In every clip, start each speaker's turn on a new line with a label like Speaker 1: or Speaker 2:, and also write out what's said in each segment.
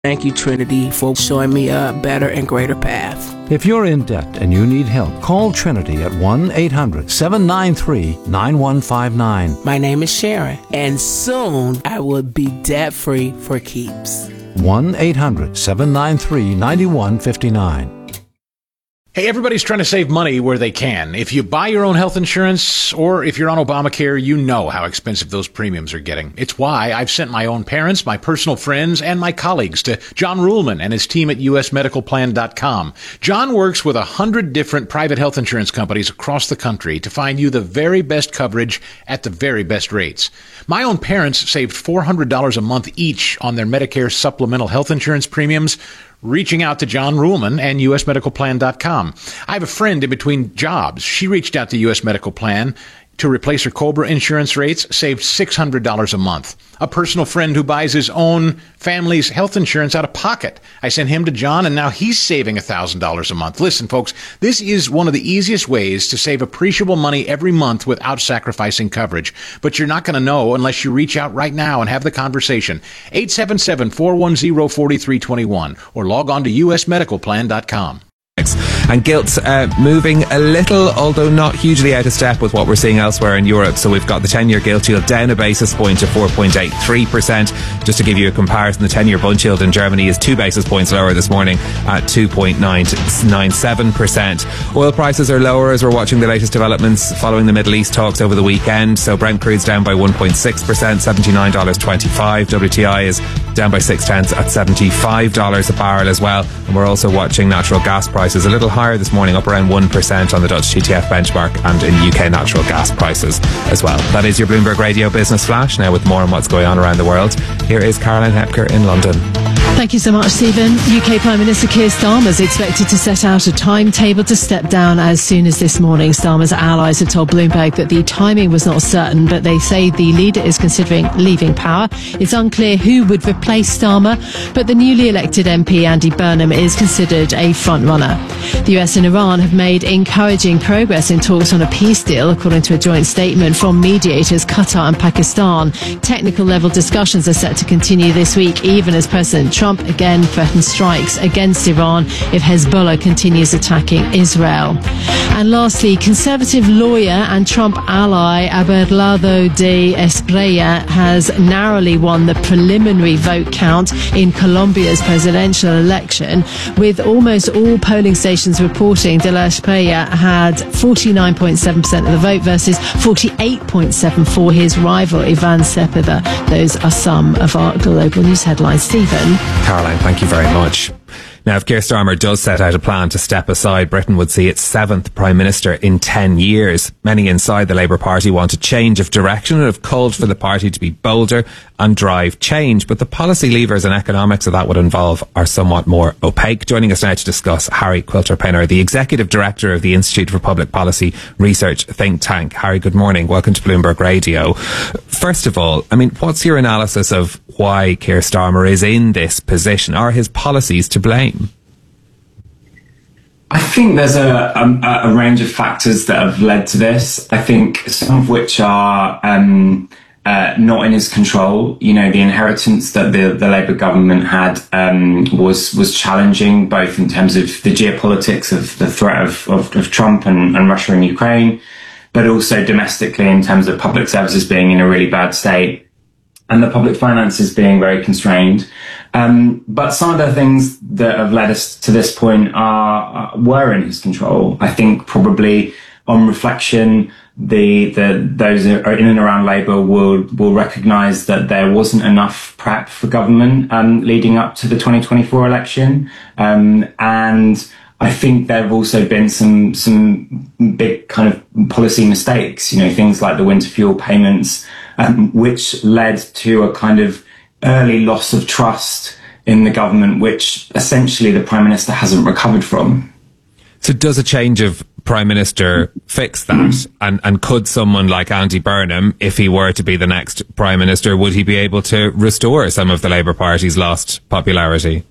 Speaker 1: Thank you, Trinity, for showing me a better and greater path.
Speaker 2: If you're in debt and you need help, call Trinity at 1-800-793-9159.
Speaker 1: My name is Sharon, and soon I will be debt-free for keeps.
Speaker 2: 1-800-793-9159.
Speaker 3: Hey, everybody's trying to save money where they can. If you buy your own health insurance or if you're on Obamacare, you know how expensive those premiums are getting. It's why I've sent my own parents, my personal friends, and my colleagues to John Ruhlman and his team at usmedicalplan.com. John works with 100 different private health insurance companies across the country to find you the very best coverage at the very best rates. My own parents saved $400 a month each on their Medicare supplemental health insurance premiums, reaching out to John Ruhlman and usmedicalplan.com. I have a friend in between jobs. She reached out to US Medical Plan to replace her COBRA insurance rates, saved $600 a month. A personal friend who buys his own family's health insurance out of pocket. I sent him to John, and now he's saving $1,000 a month. Listen, folks, this is one of the easiest ways to save appreciable money every month without sacrificing coverage. But you're not going to know unless you reach out right now and have the conversation. 877-410-4321 or log on to usmedicalplan.com.
Speaker 4: And gilt moving a little, although not hugely out of step with what we're seeing elsewhere in Europe. So we've got the 10-year gilt yield down a basis point to 4.83%. Just to give you a comparison, the 10-year bund yield in Germany is 2 basis points lower this morning at 2.997%. Oil prices are lower as we're watching the latest developments following the Middle East talks over the weekend. So Brent crude's down by 1.6%, $79.25. WTI is down by 0.6 at $75 a barrel as well. And we're also watching natural gas prices a little higher this morning, up around 1% on the Dutch TTF benchmark and in UK natural gas prices as well. That is your Bloomberg Radio Business Flash. Now with more on what's going on around the world, here is Caroline Hepker in London.
Speaker 5: Thank you so much, Stephen. UK Prime Minister Keir Starmer is expected to set out a timetable to step down as soon as this morning. Starmer's allies have told Bloomberg that the timing was not certain, but they say the leader is considering leaving power. It's unclear who would replace Starmer, but the newly elected MP Andy Burnham is considered a front-runner. The US and Iran have made encouraging progress in talks on a peace deal, according to a joint statement from mediators Qatar and Pakistan. Technical level discussions are set to continue this week, even as President Trump again threatens strikes against Iran if Hezbollah continues attacking Israel. And lastly, Conservative lawyer and Trump ally Abelardo de Espriella has narrowly won the preliminary vote count in Colombia's presidential election, with almost all polling stations reporting de la Espriella had 49.7% of the vote versus 48.7% for his rival Ivan Cepeda. Those are some of our global news headlines. Stephen.
Speaker 4: Caroline, thank you very much. Now, if Keir Starmer does set out a plan to step aside, Britain would see its 7th Prime Minister in 10 years. Many inside the Labour Party want a change of direction and have called for the party to be bolder and drive change. But the policy levers and economics of that would involve are somewhat more opaque. Joining us now to discuss, Harry Quilter-Penner, the Executive Director of the Institute for Public Policy Research think tank. Harry, good morning. Welcome to Bloomberg Radio. First of all, what's your analysis of why Keir Starmer is in this position? Are his policies to blame?
Speaker 6: I think there's a range of factors that have led to this. I think some of which are not in his control. You know, the inheritance that the Labour government had was challenging, both in terms of the geopolitics of the threat of Trump and Russia and Ukraine, but also domestically in terms of public services being in a really bad state and the public finances being very constrained. But some of the things that have led us to this point were in his control. I think probably on reflection, those who are in and around Labour will recognise that there wasn't enough prep for government leading up to the 2024 election, and I think there have also been some big kind of policy mistakes. You know, things like the winter fuel payments, which led to a kind of early loss of trust in the government, which essentially the Prime Minister hasn't recovered from.
Speaker 4: So does a change of Prime Minister fix that? And could someone like Andy Burnham, if he were to be the next Prime Minister, would he be able to restore some of the Labour Party's lost popularity?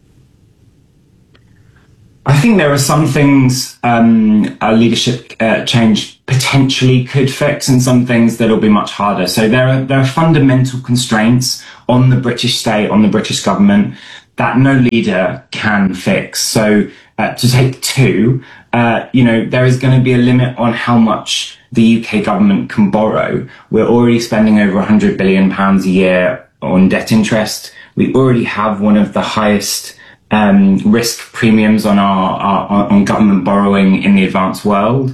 Speaker 6: I think there are some things a leadership change potentially could fix, and some things that'll be much harder. So there are fundamental constraints on the British state, on the British government, that no leader can fix. So to take two, there is going to be a limit on how much the UK government can borrow. We're already spending over £100 billion a year on debt interest. We already have one of the highest risk premiums on on government borrowing in the advanced world.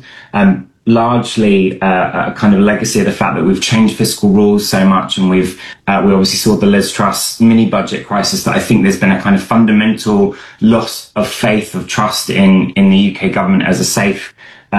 Speaker 6: Largely a kind of legacy of the fact that we've changed fiscal rules so much, and we obviously saw the Liz Truss mini budget crisis, that I think there's been a kind of fundamental loss of faith, of trust in the UK government as a safe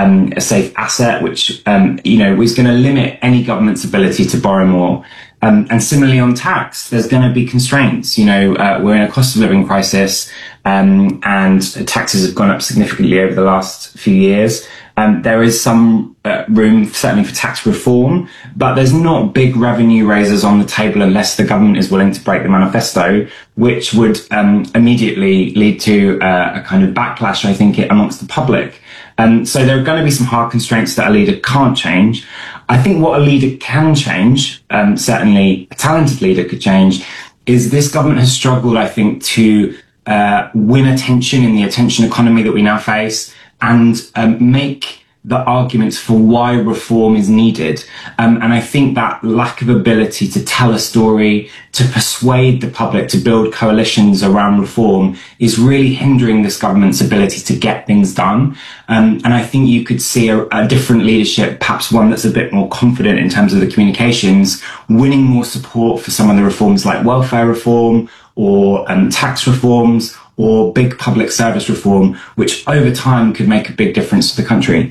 Speaker 6: asset, which is going to limit any government's ability to borrow more. And similarly on tax, there's going to be constraints. We're in a cost of living crisis, and taxes have gone up significantly over the last few years. There is some room, certainly, for tax reform, but there's not big revenue raisers on the table unless the government is willing to break the manifesto, which would immediately lead to a kind of backlash, I think, amongst the public. So there are going to be some hard constraints that a leader can't change. I think what a leader can change, certainly a talented leader could change, is this government has struggled, I think, to win attention in the attention economy that we now face, and make the arguments for why reform is needed. And I think that lack of ability to tell a story, to persuade the public, to build coalitions around reform is really hindering this government's ability to get things done. And I think you could see a different leadership, perhaps one that's a bit more confident in terms of the communications, winning more support for some of the reforms like welfare reform or tax reforms, or big public service reform, which over time could make a big difference to the country.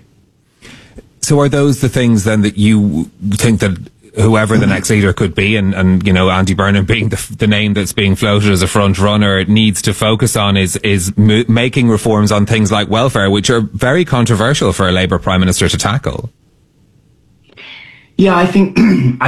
Speaker 4: So are those the things then that you think that whoever the next leader could be, and Andy Burnham being the name that's being floated as a front runner, needs to focus on is making reforms on things like welfare, which are very controversial for a Labour Prime Minister to tackle?
Speaker 6: Yeah, I think,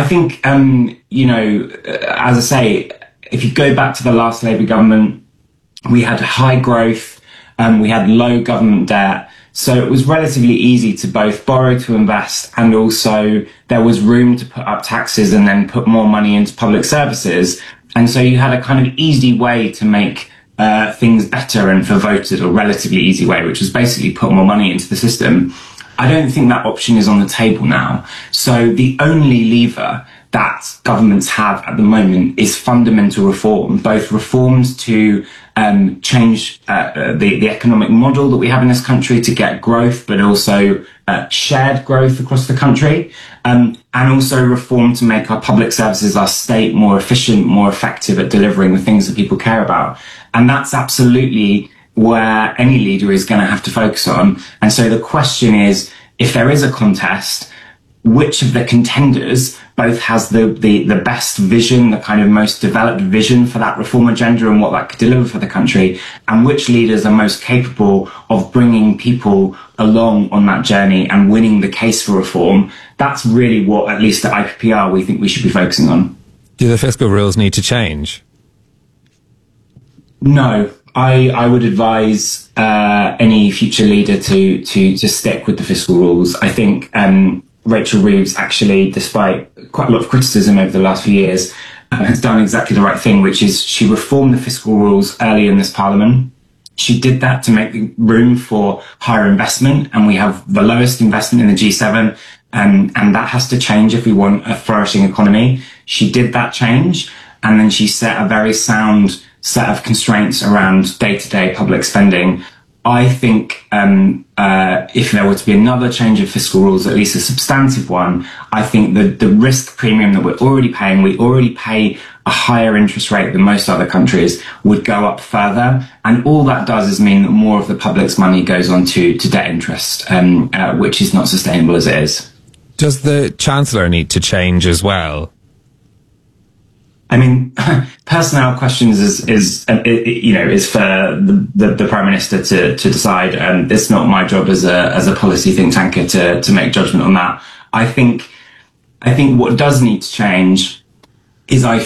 Speaker 6: as I say, if you go back to the last Labour government, we had high growth, we had low government debt, so it was relatively easy to both borrow to invest, and also there was room to put up taxes and then put more money into public services. And so you had a kind of easy way to make things better and for voters, a relatively easy way, which was basically put more money into the system. I don't think that option is on the table now. So the only lever that governments have at the moment is fundamental reform, both reforms to change the economic model that we have in this country to get growth, but also shared growth across the country, and also reform to make our public services, our state, more efficient, more effective at delivering the things that people care about. And that's absolutely where any leader is going to have to focus on. And so the question is, if there is a contest, which of the contenders both has the best vision, the kind of most developed vision for that reform agenda and what that could deliver for the country, and which leaders are most capable of bringing people along on that journey and winning the case for reform. That's really what, at least at IPPR, we think we should be focusing on.
Speaker 4: Do the fiscal rules need to change?
Speaker 6: No. I would advise any future leader to stick with the fiscal rules. I think Rachel Reeves actually, despite quite a lot of criticism over the last few years, has done exactly the right thing, which is she reformed the fiscal rules early in this parliament. She did that to make room for higher investment, and we have the lowest investment in the G7, and that has to change if we want a flourishing economy. She did that change, and then she set a very sound set of constraints around day-to-day public spending. I think if there were to be another change of fiscal rules, at least a substantive one, I think the risk premium that we're already paying, we already pay a higher interest rate than most other countries, would go up further. And all that does is mean that more of the public's money goes on to debt interest, which is not sustainable as it is.
Speaker 4: Does the Chancellor need to change as well?
Speaker 6: I mean, personnel questions is for the Prime Minister to decide. It's not my job as a policy think tanker to make judgment on that. I think what does need to change is, not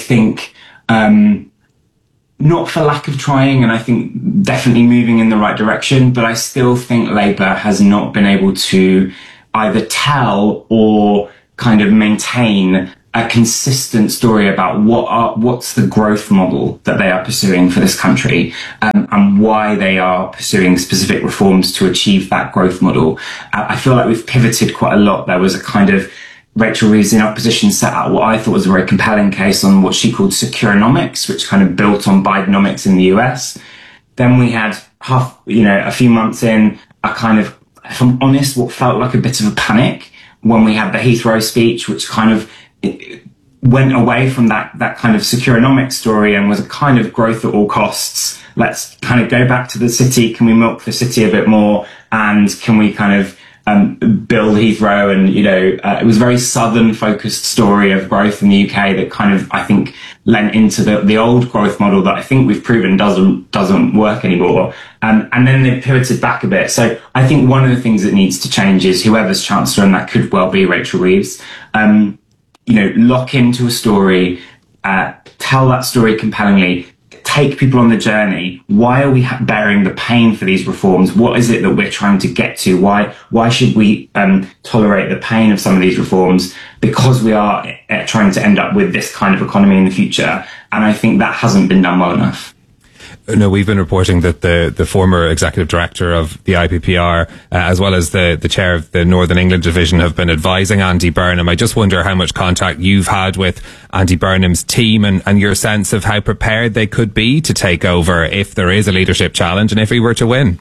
Speaker 6: for lack of trying, and I think definitely moving in the right direction, but I still think Labour has not been able to either tell or kind of maintain a consistent story about what's the growth model that they are pursuing for this country, and why they are pursuing specific reforms to achieve that growth model. I feel like we've pivoted quite a lot. There was a kind of Rachel Reeves in opposition set out what I thought was a very compelling case on what she called securenomics, which kind of built on Bidenomics in the US. Then we had a few months in, a kind of, if I'm honest, what felt like a bit of a panic when we had the Heathrow speech, which kind of went away from that kind of securenomics story and was a kind of growth at all costs. Let's kind of go back to the city. Can we milk the city a bit more? And can we kind of build Heathrow? And, it was a very southern focused story of growth in the UK that kind of, I think, lent into the old growth model that I think we've proven doesn't work anymore. And then they pivoted back a bit. So I think one of the things that needs to change is whoever's Chancellor, and that could well be Rachel Reeves, lock into a story, tell that story compellingly, take people on the journey. Why are we bearing the pain for these reforms? What is it that we're trying to get to? Why should we tolerate the pain of some of these reforms? Because we are trying to end up with this kind of economy in the future. And I think that hasn't been done well enough.
Speaker 4: No, we've been reporting that the former executive director of the IPPR, as well as the chair of the Northern England division, have been advising Andy Burnham. I just wonder how much contact you've had with Andy Burnham's team and your sense of how prepared they could be to take over if there is a leadership challenge and if he were to win.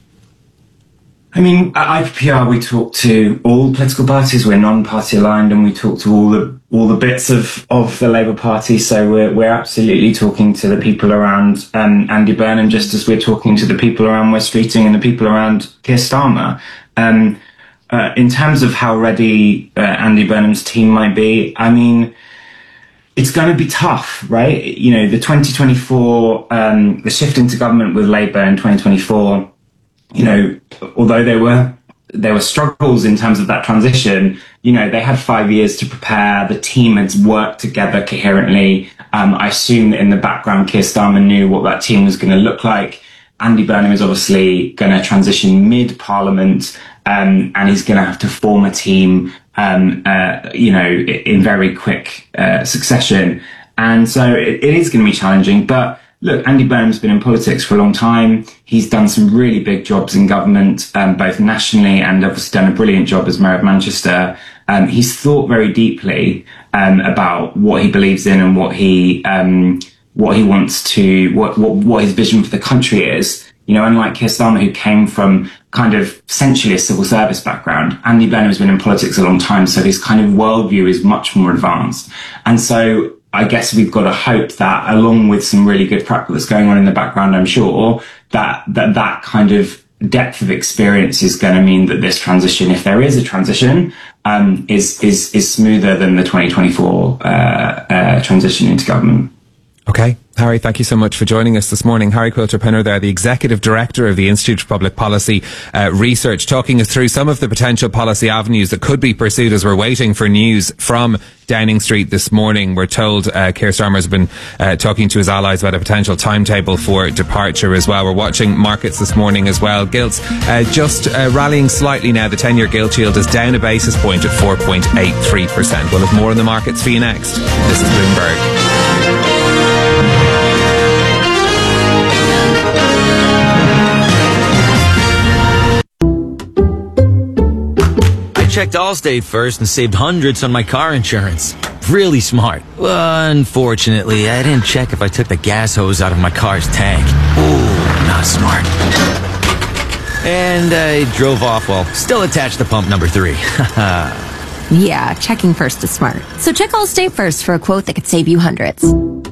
Speaker 6: I mean, at IPPR, we talk to all political parties. We're non-party aligned, and we talk to all the bits of the Labour Party. So we're absolutely talking to the people around Andy Burnham, just as we're talking to the people around Wes Streeting and the people around Keir Starmer. In terms of how ready Andy Burnham's team might be, I mean, it's going to be tough, right? The 2024, the shift into government with Labour in 2024. Although there were struggles in terms of that transition, they had 5 years to prepare. The team had worked together coherently. I assume that in the background, Keir Starmer knew what that team was going to look like. Andy Burnham is obviously going to transition mid-Parliament, and he's going to have to form a team, in very quick succession. And so it is going to be challenging, but look, Andy Burnham's been in politics for a long time. He's done some really big jobs in government, both nationally and obviously done a brilliant job as Mayor of Manchester. He's thought very deeply about what he believes in and what he wants to, what his vision for the country is. Unlike Keir Starmer, who came from kind of essentially a civil service background, Andy Burnham's been in politics a long time, so his kind of worldview is much more advanced. And so I guess we've got to hope that, along with some really good prep that's going on in the background, I'm sure, that kind of depth of experience is going to mean that this transition, if there is a transition, is smoother than the 2024 transition into government.
Speaker 4: Okay. Harry, thank you so much for joining us this morning. Harry Quilter-Pinner there, the Executive Director of the Institute for Public Policy Research, talking us through some of the potential policy avenues that could be pursued as we're waiting for news from Downing Street this morning. We're told Keir Starmer has been talking to his allies about a potential timetable for departure as well. We're watching markets this morning as well. Gilts just rallying slightly now. The 10-year gilt yield is down a basis point at 4.83%. We'll have more in the markets for you next. This is Bloomberg.
Speaker 7: Checked Allstate first and saved hundreds on my car insurance. Really smart. Unfortunately, I didn't check if I took the gas hose out of my car's tank. Ooh, not smart. And I drove off while still attached to pump number 3.
Speaker 8: Yeah, checking first is smart. So check Allstate first for a quote that could save you hundreds.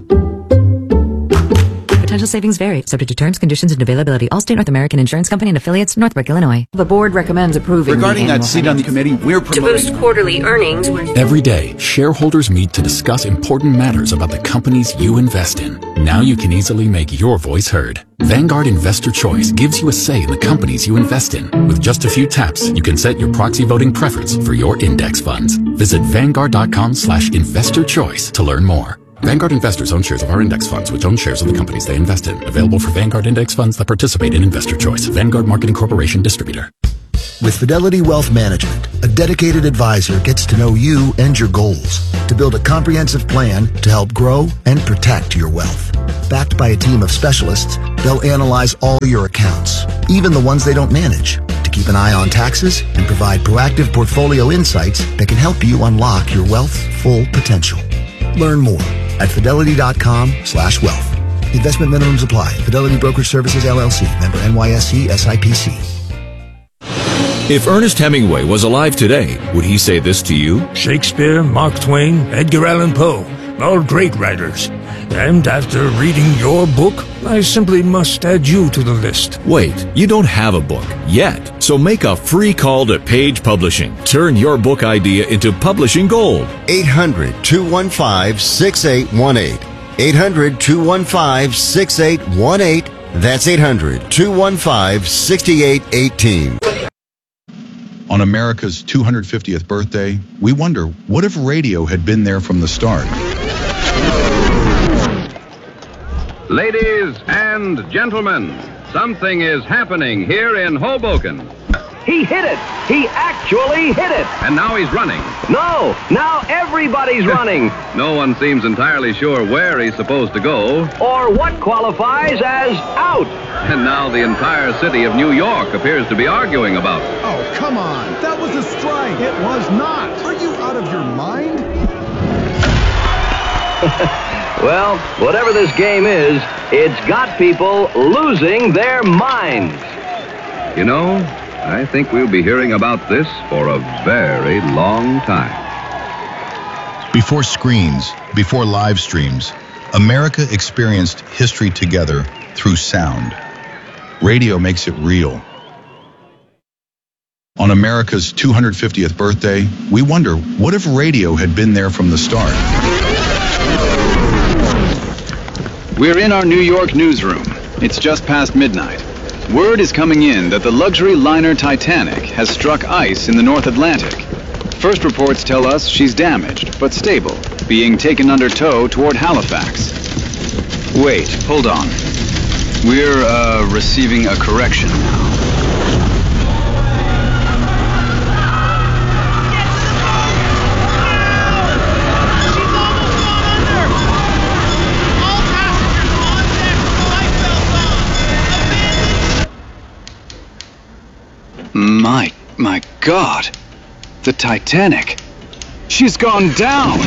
Speaker 9: Potential savings vary, subject to terms, conditions, and availability. Allstate North American Insurance Company and affiliates, Northbrook, Illinois.
Speaker 10: The board recommends approving.
Speaker 11: Regarding that seat on the committee, we're promoting
Speaker 10: to boost quarterly earnings.
Speaker 12: Every day, shareholders meet to discuss important matters about the companies you invest in. Now you can easily make your voice heard. Vanguard Investor Choice gives you a say in the companies you invest in. With just a few taps, you can set your proxy voting preference for your index funds. Visit Vanguard.com/investorchoice to learn more. Vanguard investors own shares of our index funds, which own shares of the companies they invest in. Available for Vanguard index funds that participate in Investor Choice. Vanguard Marketing Corporation Distributor.
Speaker 13: With Fidelity Wealth Management, a dedicated advisor gets to know you and your goals to build a comprehensive plan to help grow and protect your wealth. Backed by a team of specialists, they'll analyze all your accounts, even the ones they don't manage, to keep an eye on taxes and provide proactive portfolio insights that can help you unlock your wealth's full potential. Learn more at fidelity.com/wealth. Investment minimums apply. Fidelity Brokerage Services, LLC. Member NYSE SIPC.
Speaker 14: If Ernest Hemingway was alive today, would he say this to you?
Speaker 15: Shakespeare, Mark Twain, Edgar Allan Poe, all great writers. And after reading your book, I simply must add you to the list.
Speaker 14: Wait, you don't have a book yet. So make a free call to Page Publishing. Turn your book idea into publishing gold.
Speaker 16: 800-215-6818. 800-215-6818. That's 800-215-6818.
Speaker 17: On America's 250th birthday, we wonder, what if radio had been there from the start?
Speaker 18: Ladies and gentlemen, something is happening here in Hoboken.
Speaker 19: He hit it! He actually hit it!
Speaker 18: And now he's running.
Speaker 19: No! Now everybody's running!
Speaker 18: No one seems entirely sure where he's supposed to go.
Speaker 19: Or what qualifies as out!
Speaker 18: And now the entire city of New York appears to be arguing about it.
Speaker 20: Oh, come on! That was a strike! It was not! Are you out of your mind?
Speaker 19: Well, whatever this game is, it's got people losing their minds.
Speaker 18: You know, I think we'll be hearing about this for a very long time.
Speaker 17: Before screens, before live streams, America experienced history together through sound. Radio makes it real. On America's 250th birthday, we wonder, what if radio had been there from the start?
Speaker 21: We're in our New York newsroom. It's just past midnight. Word is coming in that the luxury liner Titanic has struck ice in the North Atlantic. First reports tell us she's damaged, but stable, being taken under tow toward Halifax. Wait, hold on. We're, receiving a correction now. My God, the Titanic, she's gone down.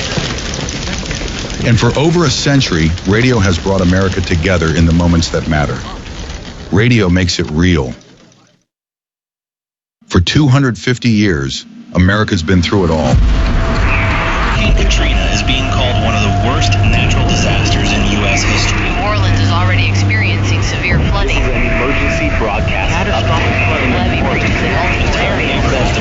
Speaker 17: And for over a century, radio has brought America together in the moments that matter. Radio makes it real. For 250 years, America's been through it all.
Speaker 22: Katrina is being called one of the worst natural disasters in U.S. history.
Speaker 23: New Orleans is already experiencing severe flooding.
Speaker 22: This is an emergency broadcast.
Speaker 23: Catastrophic flood levy reducing multiple areas.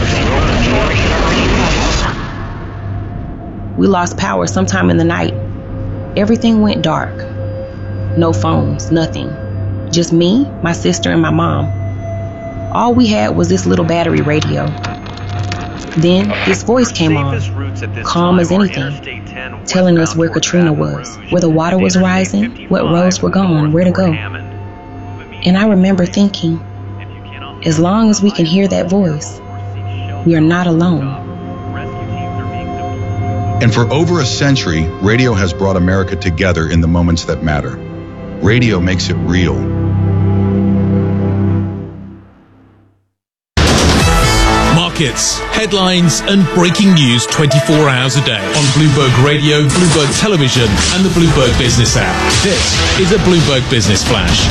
Speaker 24: We lost power sometime in the night. Everything went dark. No phones, nothing. Just me, my sister, and my mom. All we had was this little battery radio. Then this voice came on, calm as anything, telling us where Katrina was, where the water was rising, what roads were gone, where to go. And I remember thinking, as long as we can hear that voice, we are not alone.
Speaker 17: And for over a century, radio has brought America together in the moments that matter. Radio makes it real.
Speaker 25: Markets, headlines, and breaking news 24 hours a day on Bloomberg Radio, Bloomberg Television, and the Bloomberg Business app. This is a Bloomberg Business Flash.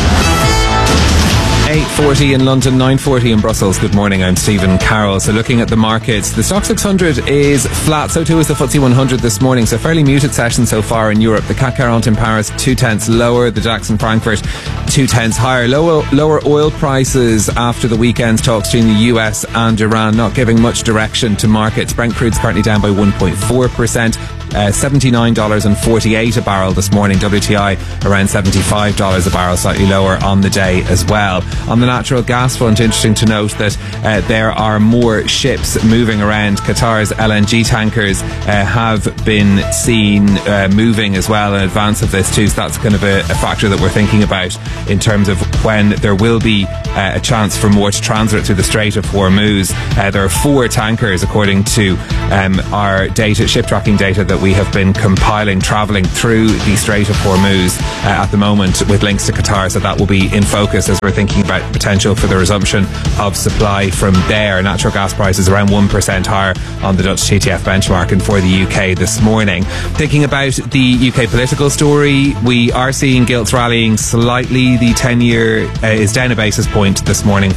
Speaker 4: 8:40 in London, 9:40 in Brussels. Good morning, I'm Stephen Carroll. So looking at the markets, the Stoxx 600 is flat, so too is the FTSE 100 this morning. So fairly muted session so far in Europe. The CAC 40 in Paris, 0.2 lower. The DAX in Frankfurt, 0.2 higher. Lower oil prices after the weekend's talks between the US and Iran, not giving much direction to markets. Brent crude's currently down by 1.4%. $79.48 a barrel this morning. WTI around $75 a barrel, slightly lower on the day as well. On the natural gas front, interesting to note that there are more ships moving around. Qatar's LNG tankers have been seen moving as well in advance of this too, so that's kind of a factor that we're thinking about in terms of when there will be a chance for more to transit through the Strait of Hormuz. There are 4 tankers, according to our data, ship tracking data that we have been compiling, travelling through the Strait of Hormuz at the moment with links to Qatar, so that will be in focus as we're thinking about potential for the resumption of supply from there. Natural gas prices around 1% higher on the Dutch TTF benchmark and for the UK this morning. Thinking about the UK political story, we are seeing gilts rallying slightly. The 10-year is down a basis point this morning,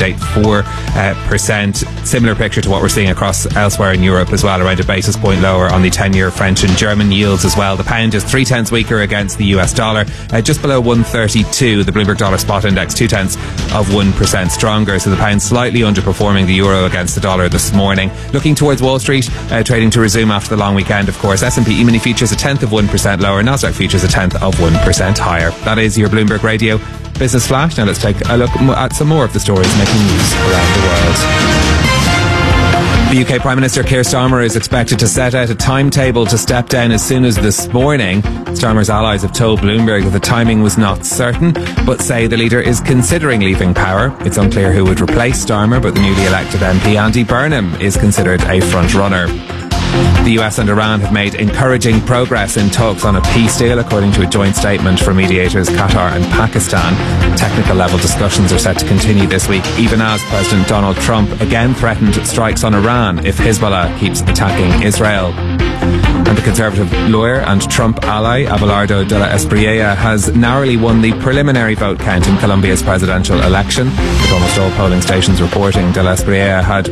Speaker 4: 4.84%. Similar picture to what we're seeing across elsewhere in Europe as well, around a basis point lower on the 10-year French and German yields as well. The pound is 0.3 weaker against the US dollar, just below 132. The Bloomberg Dollar Spot Index 0.2% stronger, so the pound slightly underperforming the euro against the dollar this morning. Looking towards Wall Street, trading to resume after the long weekend, of course. S&P E-mini futures 0.1% lower, Nasdaq futures 0.1% higher. That is your Bloomberg Radio Business Flash. Now let's take a look at some more of the stories making news around the world. The UK Prime Minister Keir Starmer is expected to set out a timetable to step down as soon as this morning. Starmer's allies have told Bloomberg that the timing was not certain, but say the leader is considering leaving power. It's unclear who would replace Starmer, but the newly elected MP Andy Burnham is considered a front-runner. The US and Iran have made encouraging progress in talks on a peace deal, according to a joint statement from mediators Qatar and Pakistan. Technical level discussions are set to continue this week, even as President Donald Trump again threatened strikes on Iran if Hezbollah keeps attacking Israel. And the Conservative lawyer and Trump ally Abelardo de la Espriella has narrowly won the preliminary vote count in Colombia's presidential election. With almost all polling stations reporting, de la Espriella had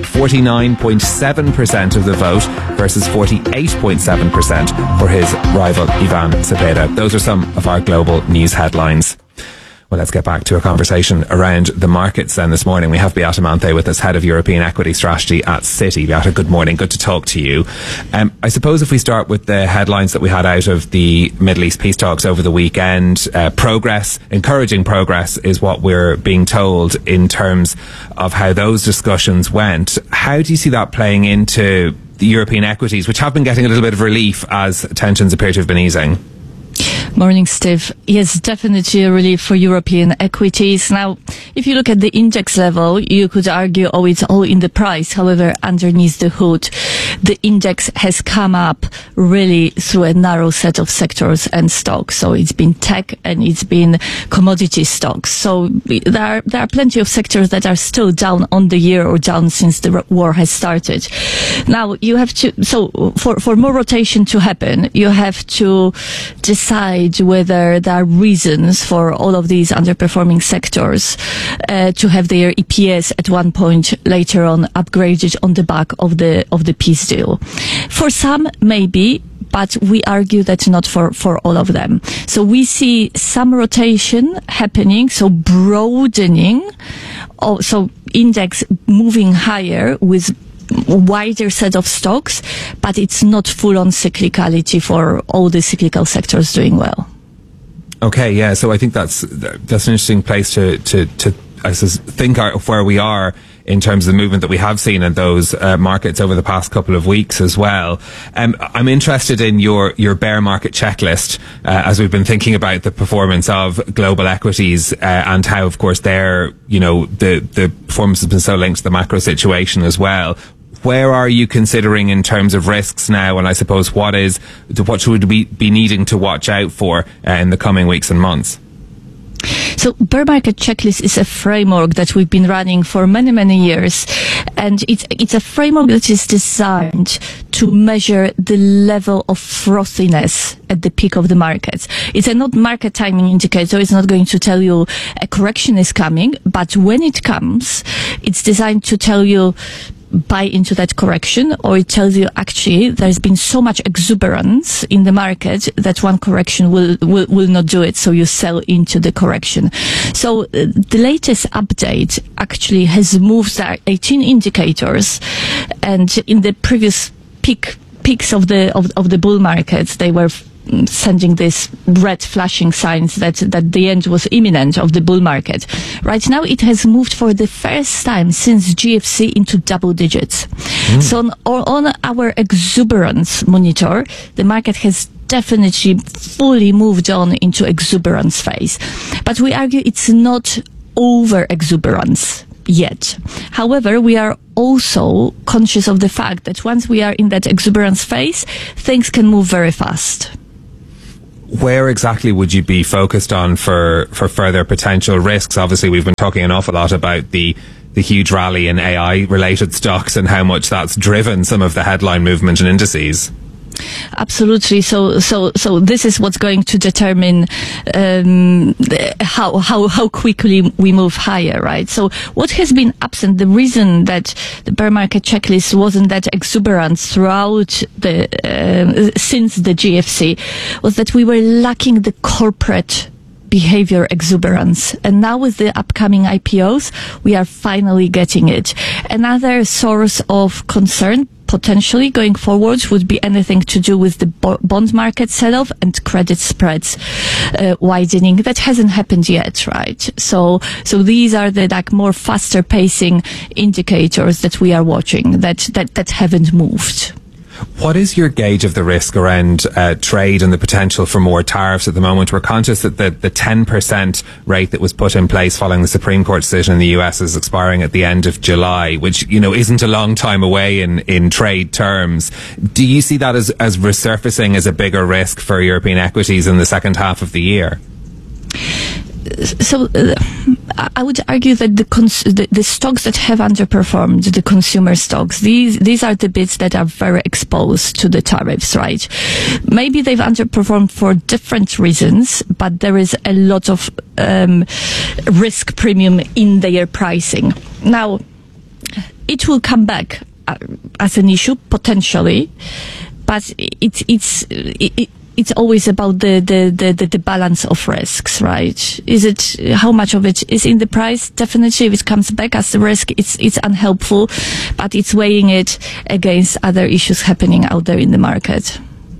Speaker 4: 49.7% of the vote versus 48.7% for his rival Ivan Cepeda. Those are some of our global news headlines. Well, let's get back to a conversation around the markets then this morning. We have Beata Manthe with us, Head of European Equity Strategy at Citi. Beata, good morning. Good to talk to you. I suppose if we start with the headlines that we had out of the Middle East peace talks over the weekend, encouraging progress is what we're being told in terms of how those discussions went. How do you see that playing into the European equities, which have been getting a little bit of relief as tensions appear to have been easing?
Speaker 1: Morning, Steve. Yes, definitely a relief for European equities. Now, if you look at the index level, you could argue, it's all in the price. However, underneath the hood, the index has come up really through a narrow set of sectors and stocks. So it's been tech and it's been commodity stocks. So there are plenty of sectors that are still down on the year or down since the war has started. Now, you have to, for more rotation to happen, you have to decide whether there are reasons for all of these underperforming sectors to have their EPS at one point later on upgraded on the back of the peace deal. For some, maybe, but we argue that not for all of them. So we see some rotation happening, so broadening, so index moving higher with wider set of stocks, but it's not full-on cyclicality for all the cyclical sectors doing well.
Speaker 4: Okay, yeah. So I think that's an interesting place to I suppose, think of where we are in terms of the movement that we have seen in those markets over the past couple of weeks as well. I'm interested in your bear market checklist as we've been thinking about the performance of global equities and how, of course, the performance has been so linked to the macro situation as well. Where are you considering in terms of risks now, and I suppose what should we be needing to watch out for in the coming weeks and months?
Speaker 1: So bear market checklist is a framework that we've been running for many, many years. And it's a framework that is designed to measure the level of frothiness at the peak of the markets. It's a not market timing indicator. It's not going to tell you a correction is coming, but when it comes, it's designed to tell you buy into that correction, or it tells you actually there's been so much exuberance in the market that one correction will not do it, so you sell into the correction. So the latest update actually has moved our 18 indicators, and in the previous peak peaks of the bull markets, they were sending these red flashing signs that the end was imminent of the bull market. Right now, it has moved for the first time since GFC into double digits. So on our exuberance monitor, the market has definitely fully moved on into exuberance phase. But we argue it's not over exuberance yet. However, we are also conscious of the fact that once we are in that exuberance phase, things can move very fast.
Speaker 4: Where exactly would you be focused on for further potential risks? Obviously, we've been talking an awful lot about the huge rally in AI-related stocks and how much that's driven some of the headline movement in indices.
Speaker 1: Absolutely. So this is what's going to determine how quickly we move higher, right? So what has been absent, the reason that the bear market checklist wasn't that exuberant throughout since the GFC, was that we were lacking the corporate behavior exuberance. And now with the upcoming IPOs, we are finally getting it. Another source of concern potentially going forward would be anything to do with the bond market sell-off and credit spreads widening. That hasn't happened yet, right? So these are the more faster pacing indicators that we are watching that haven't moved.
Speaker 4: What is your gauge of the risk around trade and the potential for more tariffs at the moment? We're conscious that the 10% rate that was put in place following the Supreme Court decision in the US is expiring at the end of July, which, isn't a long time away in trade terms. Do you see that as resurfacing as a bigger risk for European equities in the second half of the year?
Speaker 1: So I would argue that the stocks that have underperformed, the consumer stocks, these are the bits that are very exposed to the tariffs, right? Maybe they've underperformed for different reasons, but there is a lot of risk premium in their pricing. Now, it will come back as an issue potentially, but it's always about the balance of risks, right? How much of it is in the price? Definitely, if it comes back as the risk, it's unhelpful, but it's weighing it against other issues happening out there in the market.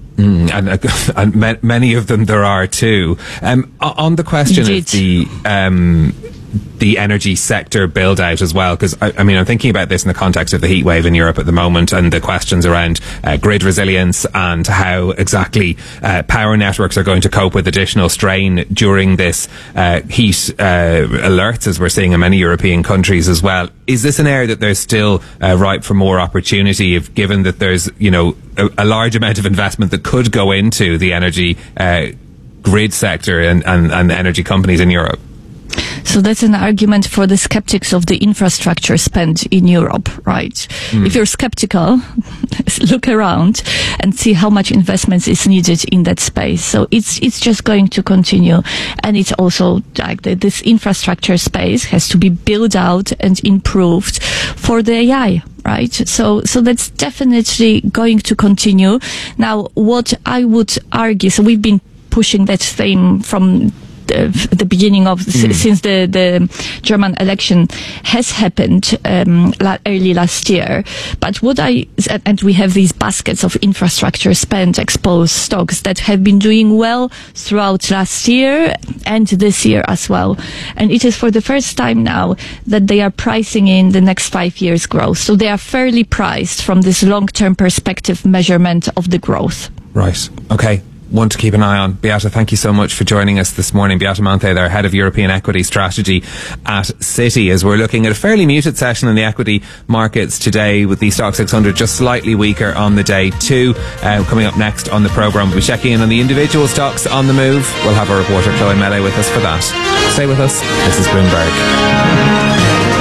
Speaker 4: And many of them there are too. On the question Indeed. Of the energy sector build out as well, because I'm thinking about this in the context of the heat wave in Europe at the moment and the questions around grid resilience and how exactly power networks are going to cope with additional strain during this heat alerts, as we're seeing in many European countries as well. Is this an area that there's still ripe for more opportunity, given that there's a large amount of investment that could go into the energy grid sector and energy companies in Europe?
Speaker 1: So that's an argument for the skeptics of the infrastructure spend in Europe, right? If you're skeptical, look around and see how much investment is needed in that space. So it's just going to continue. And it's also like this infrastructure space has to be built out and improved for the AI. Right. So that's definitely going to continue. Now, what I would argue, so we've been pushing that theme from the beginning of since the German election has happened early last year. But and we have these baskets of infrastructure spend exposed stocks that have been doing well throughout last year and this year as well. And it is for the first time now that they are pricing in the next 5 years growth. So they are fairly priced from this long-term perspective measurement of the growth.
Speaker 4: Right. Okay. One to keep an eye on. Beata, thank you so much for joining us this morning. Beata Manthe, their Head of European Equity Strategy at Citi, as we're looking at a fairly muted session in the equity markets today, with the Stoxx 600 just slightly weaker on the day too. Coming up next on the programme, we'll be checking in on the individual stocks on the move. We'll have our reporter Chloe Mele with us for that. Stay with us. This is Bloomberg.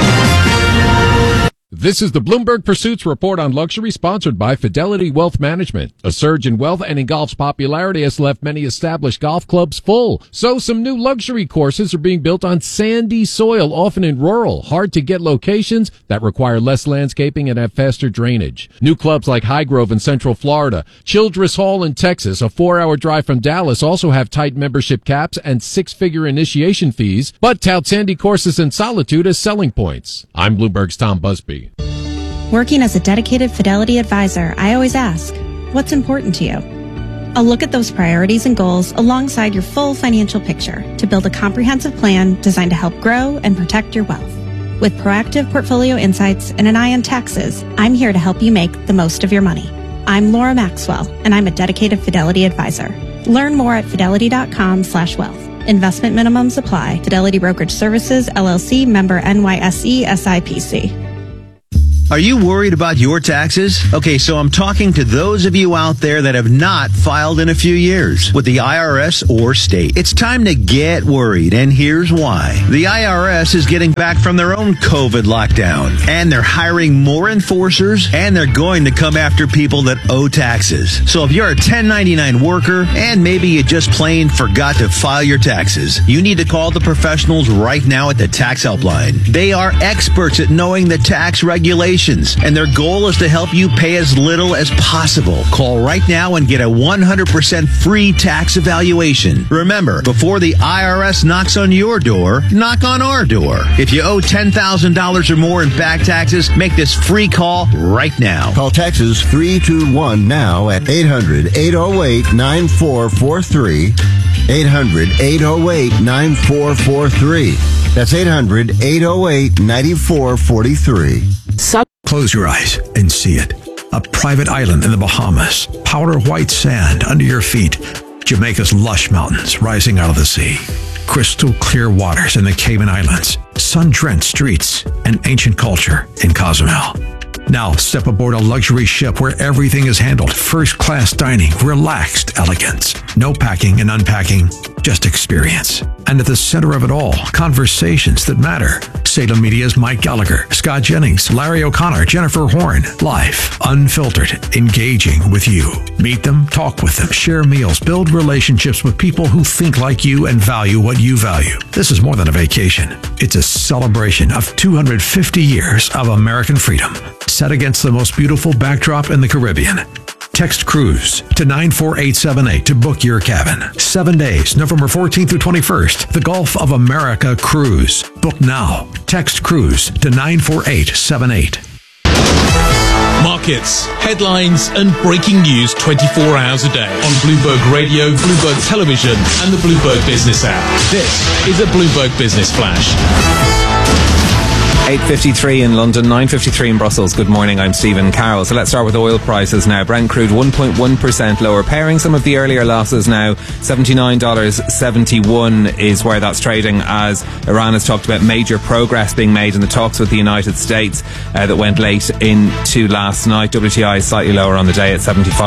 Speaker 2: This is the Bloomberg Pursuits Report on Luxury, sponsored by Fidelity Wealth Management. A surge in wealth and in golf's popularity has left many established golf clubs full. So some new luxury courses are being built on sandy soil, often in rural, hard-to-get locations that require less landscaping and have faster drainage. New clubs like Highgrove in Central Florida, Childress Hall in Texas, a 4-hour drive from Dallas, also have tight membership caps and 6-figure initiation fees, but tout sandy courses and solitude as selling points. I'm Bloomberg's Tom Busby.
Speaker 3: Working as a dedicated Fidelity advisor, I always ask, what's important to you. I'll look at those priorities and goals alongside your full financial picture to build a comprehensive plan designed to help grow and protect your wealth. With proactive portfolio insights and an eye on taxes, I'm here to help you make the most of your money. I'm Laura Maxwell, and I'm a dedicated Fidelity advisor. Learn more at fidelity.com/wealth. Investment minimums apply. Fidelity Brokerage Services, LLC, member NYSE, SIPC.
Speaker 5: Are you worried about your taxes? Okay, so I'm talking to those of you out there that have not filed in a few years with the IRS or state. It's time to get worried, and here's why. The IRS is getting back from their own COVID lockdown, and they're hiring more enforcers, and they're going to come after people that owe taxes. So if you're a 1099 worker, and maybe you just plain forgot to file your taxes, you need to call the professionals right now at the Tax Helpline. They are experts at knowing the tax regulations, and their goal is to help you pay as little as possible. Call right now and get a 100% free tax evaluation. Remember, before the IRS knocks on your door, knock on our door. If you owe $10,000 or more in back taxes, make this free call right now.
Speaker 16: Call Texas 321 now at 800-808-9443. 800-808-9443. That's 800-808-9443.
Speaker 6: Close your eyes and see it. A private island in the Bahamas. Powder white sand under your feet. Jamaica's lush mountains rising out of the sea. Crystal clear waters in the Cayman Islands. Sun-drenched streets and ancient culture in Cozumel. Now step aboard a luxury ship where everything is handled. First-class dining, relaxed elegance. No packing and unpacking, just experience. And at the center of it all, conversations that matter. Salem Media's Mike Gallagher, Scott Jennings, Larry O'Connor, Jennifer Horn. Live, unfiltered, engaging with you. Meet them, talk with them, share meals, build relationships with people who think like you and value what you value. This is more than a vacation. It's a celebration of 250 years of American freedom, set against the most beautiful backdrop in the Caribbean. Text cruise to 94878 to book your cabin. 7 days, November 14th through 21st. The Gulf of America Cruise. Book now. Text cruise to 94878.
Speaker 25: Markets, headlines, and breaking news 24 hours a day on Bloomberg Radio, Bloomberg Television, and the Bloomberg Business app. This is a Bloomberg Business Flash.
Speaker 4: 8:53 in London, 9:53 in Brussels. Good morning, I'm Stephen Carroll. So let's start with oil prices now. Brent crude 1.1% lower, pairing some of the earlier losses now. $79.71 is where that's trading, as Iran has talked about major progress being made in the talks with the United States that went late into last night. WTI is slightly lower on the day at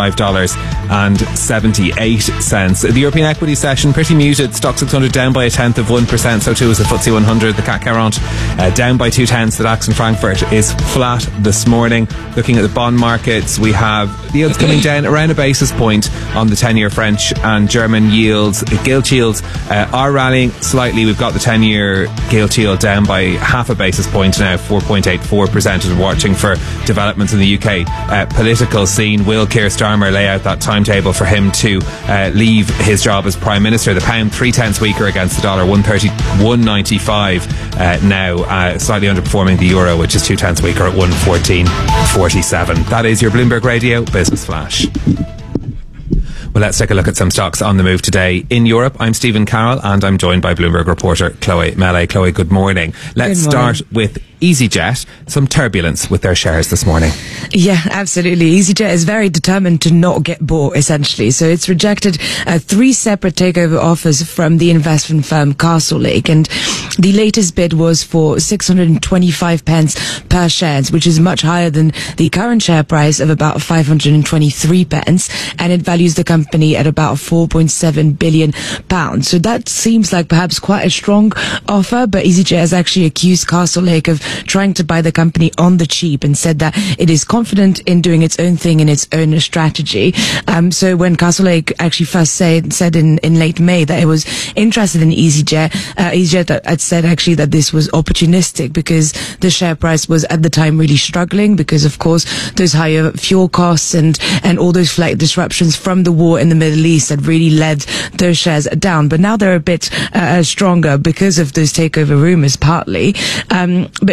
Speaker 4: $75.78. The European equity session pretty muted. Stock 600 down by 0.1%, so too is the FTSE 100. The CAC 40 down by 0.2. The DAX in Frankfurt is flat this morning. Looking at the bond markets, we have yields coming down around a basis point on the 10-year French and German yields. Gilt yields are rallying slightly. We've got the 10-year gilt yield down by half a basis point now, 4.84%. And watching for developments in the UK political scene. Will Keir Starmer lay out that timetable for him to leave his job as Prime Minister? The pound 0.3 weaker against the dollar, 1.95 now, slightly underperforming the euro, which is 0.2 weaker at 1.1447. That is your Bloomberg Radio Business Flash. Well, let's take a look at some stocks on the move today in Europe. I'm Stephen Carroll, and I'm joined by Bloomberg reporter Chloe Mele. Chloe, good morning. Let's start with EasyJet. Some turbulence with their shares this morning.
Speaker 7: Yeah, absolutely. EasyJet is very determined to not get bought, essentially. So it's rejected 3 separate takeover offers from the investment firm Castlelake, and the latest bid was for 625 pence per share, which is much higher than the current share price of about 523 pence, and it values the company at about £4.7 billion. So that seems like perhaps quite a strong offer, but EasyJet has actually accused Castlelake of trying to buy the company on the cheap and said that it is confident in doing its own thing in its own strategy. So when Castlelake actually first said in late May that it was interested in EasyJet, EasyJet had said actually that this was opportunistic because the share price was at the time really struggling because, of course, those higher fuel costs and all those flight disruptions from the war in the Middle East had really led those shares down. But now they're a bit stronger because of those takeover rumors, partly. But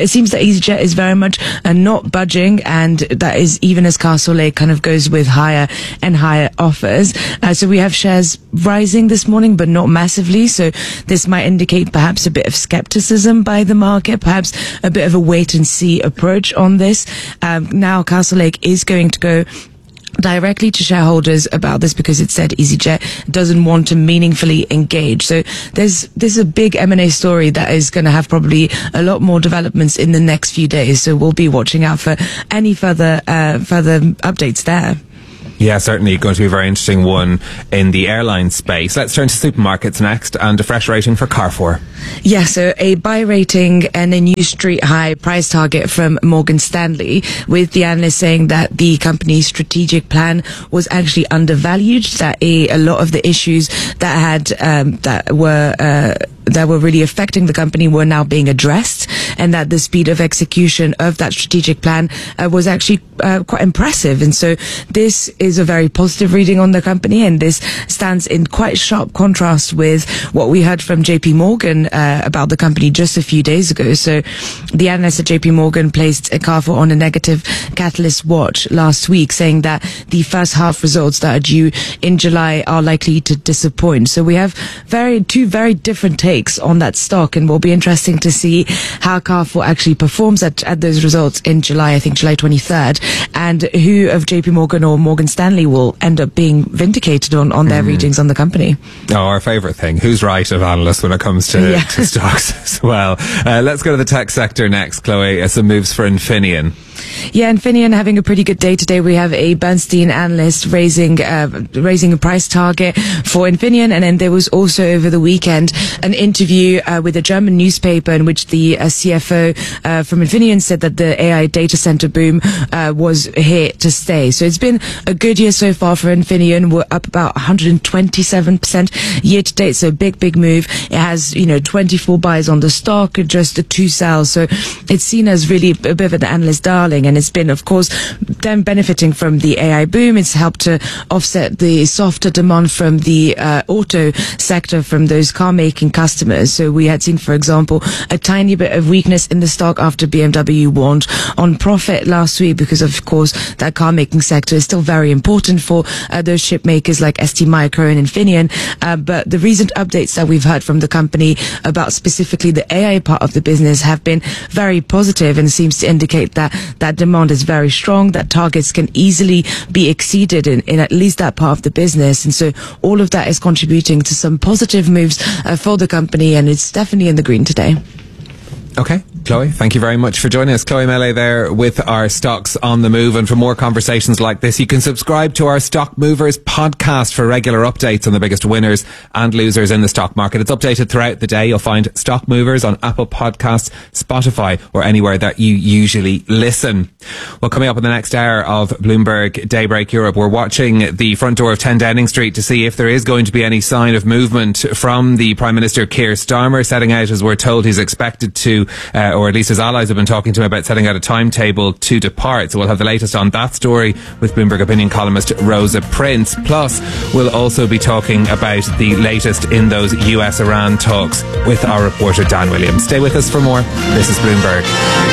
Speaker 7: it seems that EasyJet is very much not budging, and that is even as Castlelake kind of goes with higher and higher offers. So we have shares rising this morning, but not massively. So this might indicate perhaps a bit of skepticism by the market, perhaps a bit of a wait and see approach on this. Now Castlelake is going to go directly to shareholders about this because it said EasyJet doesn't want to meaningfully engage. So this is a big M&A story that is going to have probably a lot more developments in the next few days. So we'll be watching out for any further updates there.
Speaker 4: Yeah, certainly going to be a very interesting one in the airline space. Let's turn to supermarkets next and a fresh rating for Carrefour.
Speaker 7: Yeah, so a buy rating and a new street high price target from Morgan Stanley, with the analyst saying that the company's strategic plan was actually undervalued, that a lot of the issues that were really affecting the company were now being addressed, and that the speed of execution of that strategic plan was actually quite impressive. And so this is a very positive reading on the company, and this stands in quite sharp contrast with what we heard from JP Morgan about the company just a few days ago. So the analyst at JP Morgan placed Carrefour on a negative catalyst watch last week, saying that the first half results that are due in July are likely to disappoint. So we have two very different takes on that stock, and will be interesting to see how Carrefour actually performs at those results in July, I think July 23rd, and who of JP Morgan or Morgan Stanley will end up being vindicated on their readings on the company.
Speaker 4: Oh, our favourite thing. Who's right of analysts when it comes to stocks as well. Let's go to the tech sector next, Chloe. Some moves for Infineon.
Speaker 7: Yeah, Infineon having a pretty good day today. We have a Bernstein analyst raising a price target for Infineon, and then there was also over the weekend an interview with a German newspaper in which the CFO from Infineon said that the AI data center boom was here to stay. So it's been a good year so far for Infineon. We're up about 127% year to date, so big move. It has 24 buys on the stock, just 2 sells, so it's seen as really a bit of an analyst darling, and it's been, of course, them benefiting from the AI boom. It's helped to offset the softer demand from the auto sector from those car making customers. So we had seen, for example, a tiny bit of weakness in the stock after BMW warned on profit last week, because of course that car making sector is still very important for those chip makers like STMicro and Infineon. But the recent updates that we've heard from the company about specifically the AI part of the business have been very positive, and seems to indicate that demand is very strong, that targets can easily be exceeded in at least that part of the business. And so all of that is contributing to some positive moves for the company, and it's definitely in the green today.
Speaker 4: Okay, Chloe, thank you very much for joining us. Chloe Melee there with our Stocks on the Move. And for more conversations like this, you can subscribe to our Stock Movers podcast for regular updates on the biggest winners and losers in the stock market. It's updated throughout the day. You'll find Stock Movers on Apple Podcasts, Spotify, or anywhere that you usually listen. Well, coming up in the next hour of Bloomberg Daybreak Europe, we're watching the front door of 10 Downing Street to see if there is going to be any sign of movement from the Prime Minister Keir Starmer, setting out, as we're told, he's expected to or at least his allies have been talking to him about setting out a timetable to depart. So we'll have the latest on that story with Bloomberg opinion columnist Rosa Prince. Plus, we'll also be talking about the latest in those US-Iran talks with our reporter Dan Williams. Stay with us for more. This is Bloomberg.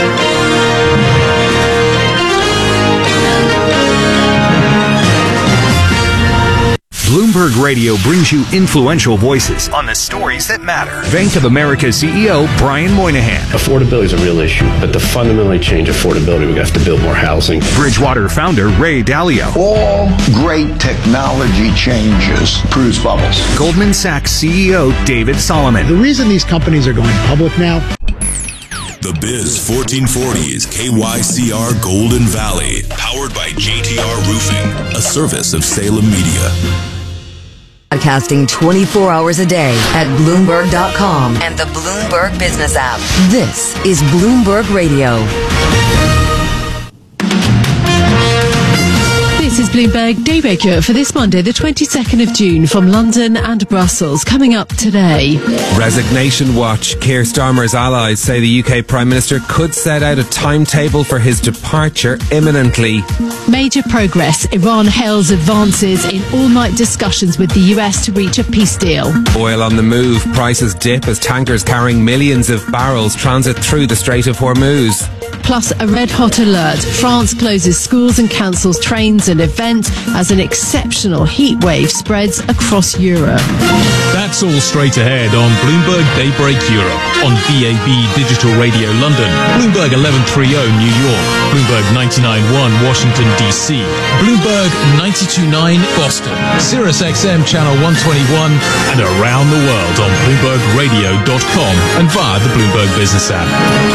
Speaker 8: Bloomberg Radio brings you influential voices on the stories that matter. Bank of America CEO Brian Moynihan.
Speaker 9: Affordability is a real issue, but to fundamentally change affordability, we have to build more housing.
Speaker 8: Bridgewater founder Ray Dalio.
Speaker 10: All great technology changes produce bubbles.
Speaker 8: Goldman Sachs CEO David Solomon.
Speaker 11: The reason these companies are going public now.
Speaker 12: The Biz 1440 is KYCR Golden Valley, powered by JTR Roofing, a service of Salem Media.
Speaker 26: Broadcasting 24 hours a day at Bloomberg.com and the Bloomberg Business app. This is Bloomberg Radio.
Speaker 1: This
Speaker 13: is Bloomberg Daybreak Europe for this Monday, the 22nd of June, from London and Brussels. Coming up today.
Speaker 4: Resignation watch. Keir Starmer's allies say the UK Prime Minister could set out a timetable for his departure imminently.
Speaker 13: Major progress. Iran hails advances in all-night discussions with the US to reach a peace deal.
Speaker 4: Oil on the move. Prices dip as tankers carrying millions of barrels transit through the Strait of Hormuz.
Speaker 13: Plus a red-hot alert. France closes schools and cancels trains and events as an exceptional heat wave spreads across Europe.
Speaker 25: That's all straight ahead on Bloomberg Daybreak Europe on DAB Digital Radio London, Bloomberg 1130 New York, Bloomberg 99.1 Washington DC, Bloomberg 92.9 Boston, Sirius XM Channel 121, and around the world on BloombergRadio.com and via the Bloomberg Business app.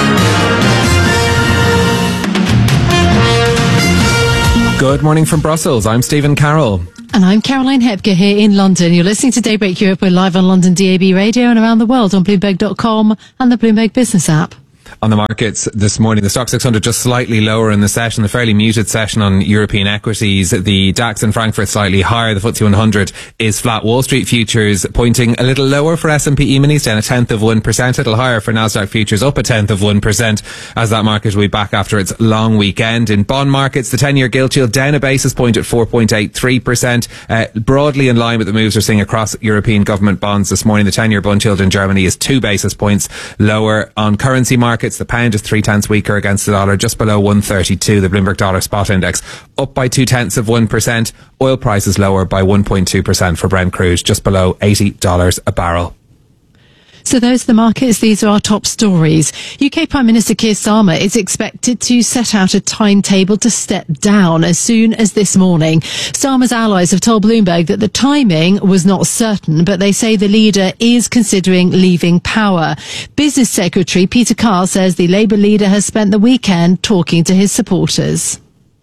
Speaker 4: Good morning from Brussels. I'm Stephen Carroll.
Speaker 13: And I'm Caroline Hepker here in London. You're listening to Daybreak Europe. We're live on London DAB Radio and around the world on Bloomberg.com and the Bloomberg Business app.
Speaker 4: On the markets this morning, the Stoxx 600 just slightly lower in the session, a fairly muted session on European equities. The DAX in Frankfurt slightly higher. The FTSE 100 is flat. Wall Street futures pointing a little lower for S&P E-minis, down 0.1%, a little higher for Nasdaq futures, up 0.1% as that market will be back after its long weekend. In bond markets, the 10-year gilt yield down a basis point at 4.83%, broadly in line with the moves we're seeing across European government bonds this morning. The 10-year bund yield in Germany is 2 basis points lower. On currency markets, the pound is 0.3 weaker against the dollar, just below 132. The Bloomberg Dollar Spot Index up by 0.2%. Oil prices lower by 1.2% for Brent crude, just below $80 a barrel.
Speaker 13: So those are the markets. These are our top stories. UK Prime Minister Keir Starmer is expected to set out a timetable to step down as soon as this morning. Starmer's allies have told Bloomberg that the timing was not certain, but they say the leader is considering leaving power. Business Secretary Peter Carr says the Labour leader has spent the weekend talking to his supporters.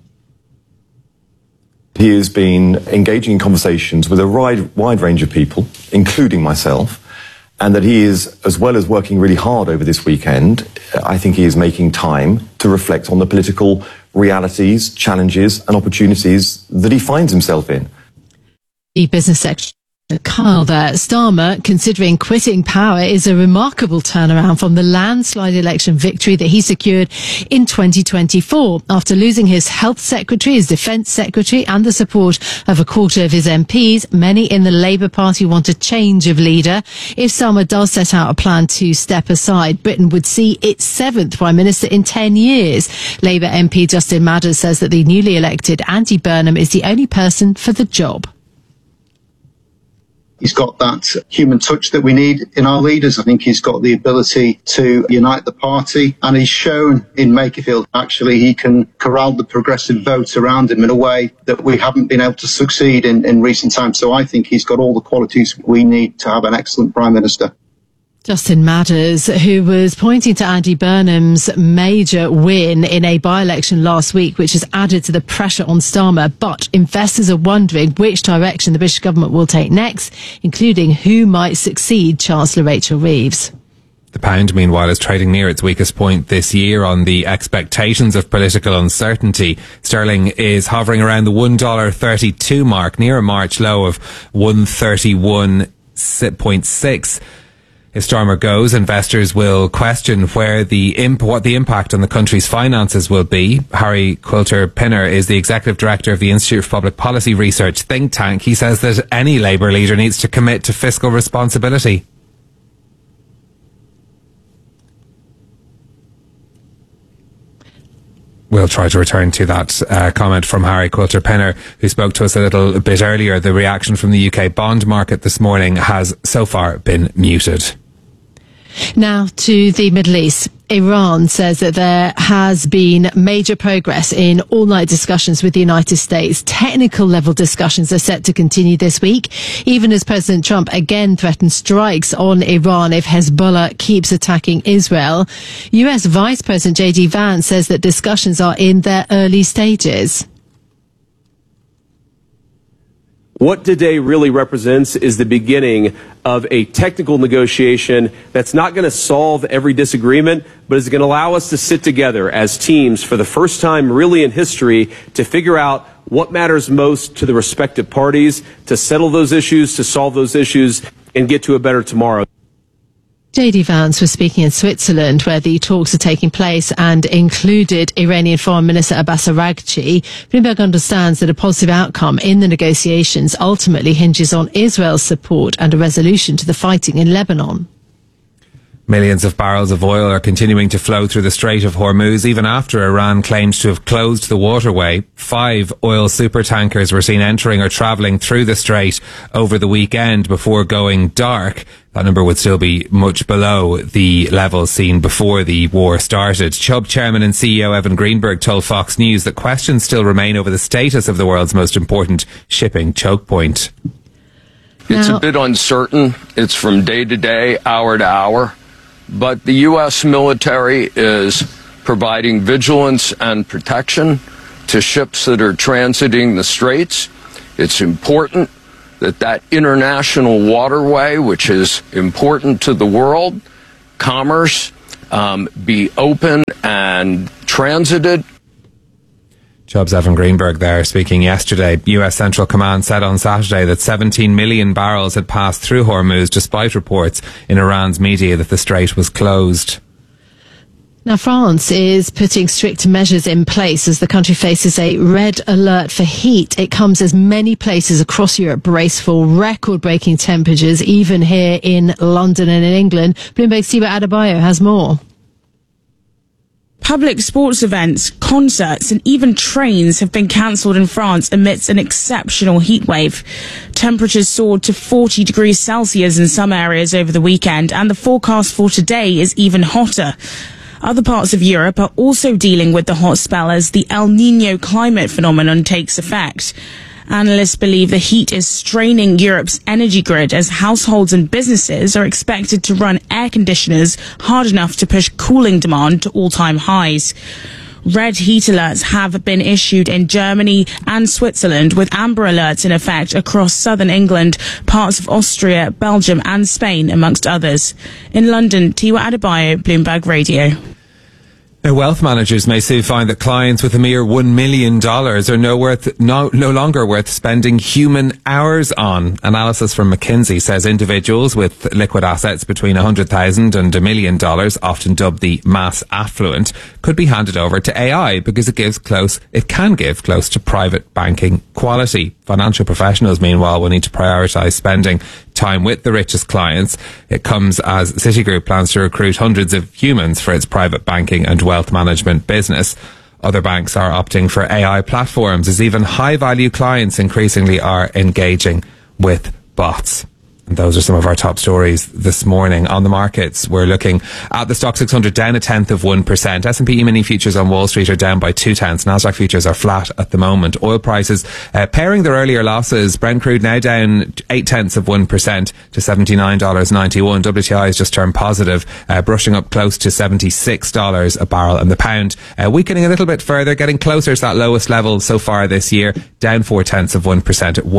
Speaker 14: He has been engaging in conversations with a wide range of people, including myself, and that he is, as well as working really hard over this weekend, I think he is making time to reflect on the political realities, challenges and opportunities that he finds himself in.
Speaker 13: The Business Secretary Carl there. Starmer considering quitting power is a remarkable turnaround from the landslide election victory that he secured in 2024 after losing his health secretary, his defence secretary and the support of a quarter of his MPs. Many in the Labour Party want a change of leader. If Starmer does set out a plan to step aside, Britain would see its 7th Prime Minister in 10 years. Labour MP Justin Madders says that the newly elected Andy Burnham is the only person for the job.
Speaker 15: He's got that human touch that we need in our leaders. I think he's got the ability to unite the party, and he's shown in Makerfield actually he can corral the progressive vote around him in a way that we haven't been able to succeed in recent times. So I think he's got all the qualities we need to have an excellent Prime Minister.
Speaker 13: Justin Madders, who was pointing to Andy Burnham's major win in a by-election last week, which has added to the pressure on Starmer. But investors are wondering which direction the British government will take next, including who might succeed Chancellor Rachel Reeves.
Speaker 4: The pound, meanwhile, is trading near its weakest point this year on the expectations of political uncertainty. Sterling is hovering around the $1.32 mark, near a March low of 131.6. If Starmer goes, investors will question what the impact on the country's finances will be. Harry Quilter-Pinner is the executive director of the Institute for Public Policy Research think tank. He says that any Labour leader needs to commit to fiscal responsibility. We'll try to return to that comment from Harry Quilter-Pinner, who spoke to us a little bit earlier. The reaction from the UK bond market this morning has so far been muted.
Speaker 13: Now to the Middle East. Iran says that there has been major progress in all-night discussions with the United States. Technical level discussions are set to continue this week, even as President Trump again threatened strikes on Iran if Hezbollah keeps attacking Israel. US Vice President J.D. Vance says that discussions are in their early stages.
Speaker 18: What today really represents is the beginning of a technical negotiation that's not going to solve every disagreement, but is going to allow us to sit together as teams for the first time really in history to figure out what matters most to the respective parties, to settle those issues, to solve those issues, and get to a better tomorrow.
Speaker 13: JD Vance was speaking in Switzerland, where the talks are taking place and included Iranian Foreign Minister Abbas Araghchi. Bloomberg understands that a positive outcome in the negotiations ultimately hinges on Israel's support and a resolution to the fighting in Lebanon.
Speaker 4: Millions of barrels of oil are continuing to flow through the Strait of Hormuz even after Iran claimed to have closed the waterway. 5 oil supertankers were seen entering or travelling through the strait over the weekend before going dark. That number would still be much below the levels seen before the war started. Chubb chairman and CEO Evan Greenberg told Fox News that questions still remain over the status of the world's most important shipping choke point.
Speaker 19: It's a bit uncertain. It's from day to day, hour to hour. But the U.S. military is providing vigilance and protection to ships that are transiting the straits. It's important that that international waterway, which is important to the world, commerce, be open and transited.
Speaker 4: Chubb's Evan Greenberg there speaking yesterday. US Central Command said on Saturday that 17 million barrels had passed through Hormuz despite reports in Iran's media that the strait was closed.
Speaker 13: Now, France is putting strict measures in place as the country faces a red alert for heat. It comes as many places across Europe brace for record-breaking temperatures, even here in London and in England. Bloomberg's Tiba Adebayo has more.
Speaker 20: Public sports events, concerts and even trains have been cancelled in France amidst an exceptional heatwave. Temperatures soared to 40 degrees Celsius in some areas over the weekend, and the forecast for today is even hotter. Other parts of Europe are also dealing with the hot spell as the El Niño climate phenomenon takes effect. Analysts believe the heat is straining Europe's energy grid as households and businesses are expected to run air conditioners hard enough to push cooling demand to all-time highs. Red heat alerts have been issued in Germany and Switzerland, with amber alerts in effect across southern England, parts of Austria, Belgium and Spain, amongst others. In London, Tiwa Adebayo, Bloomberg Radio.
Speaker 4: Now, wealth managers may soon find that clients with a mere $1 million are no longer worth spending human hours on. Analysis from McKinsey says individuals with liquid assets between $100,000 and $1 million, often dubbed the mass affluent, could be handed over to AI because it can give close to private banking quality. Financial professionals, meanwhile, will need to prioritise spending time with the richest clients. It comes as Citigroup plans to recruit hundreds of humans for its private banking and wealth management business. Other banks are opting for AI platforms as even high-value clients increasingly are engaging with bots. And those are some of our top stories this morning. On the markets, we're looking at the Stock 600 down 0.1%. S&P E-mini futures on Wall Street are down by 0.2. Nasdaq futures are flat at the moment. Oil prices pairing their earlier losses. Brent crude now down 0.8% to $79.91. WTI has just turned positive, brushing up close to $76 a barrel. And the pound weakening a little bit further, getting closer to that lowest level so far this year, down 0.4% at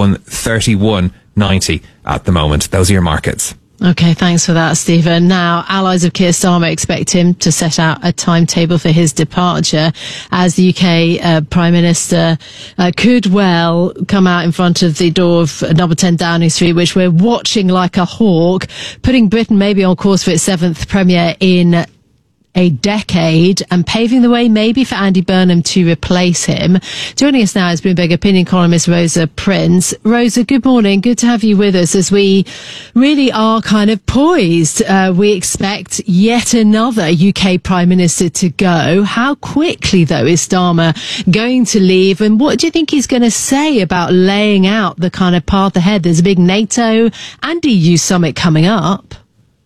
Speaker 4: 131.90 at the moment. Those are your markets.
Speaker 13: Okay, thanks for that, Stephen. Now, allies of Keir Starmer expect him to set out a timetable for his departure, as the UK Prime Minister could well come out in front of the door of number 10 Downing Street, which we're watching like a hawk, putting Britain maybe on course for its 7th premiere in a decade and paving the way maybe for Andy Burnham to replace him. Joining us now is Bloomberg opinion columnist Rosa Prince. Rosa, good morning. Good to have you with us as we really are kind of poised. We expect yet another UK Prime Minister to go. How quickly, though, is Starmer going to leave? And what do you think he's going to say about laying out the kind of path ahead? There's a big NATO and EU summit coming up.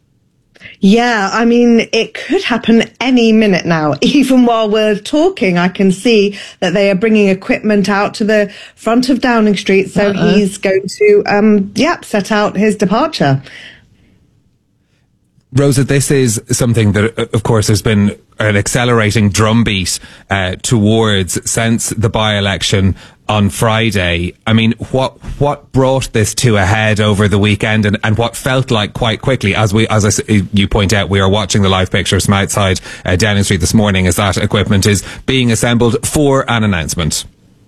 Speaker 21: Yeah, I mean, it could happen any minute now. Even while we're talking, I can see that they are bringing equipment out to the front of Downing Street. So he's going to, set out his departure.
Speaker 4: Rosa, this is something that, of course, there's been an accelerating drumbeat towards since the by-election on Friday. I mean, what brought this to a head over the weekend, and what felt like quite quickly, as you point out, we are watching the live pictures from outside Downing Street this morning as that equipment is being assembled for an announcement?